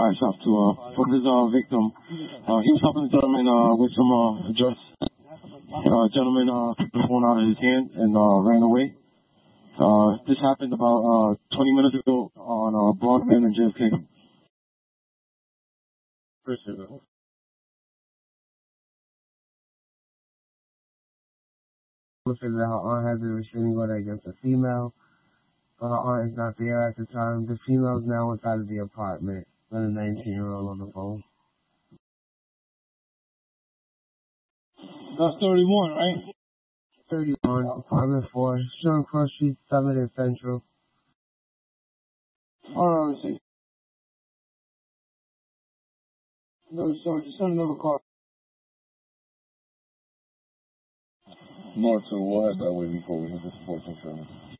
Alright, stop to for this victim. He was helping the gentleman with some drugs. Gentleman took the phone out of his hand and ran away. This happened about 20 minutes ago on Broadman and JFK. Appreciate it. We'll figure out how aunt has a restraining order against a female. But her aunt is not there at the time. The female is now inside of the apartment with a 19-year-old on the phone. That's 31, right? 31, apartment 4, Sean Cross Street, 7 and Central. Alright, let's see. No, so just send another car. North, so we'll have that way before we hit the sports insurance.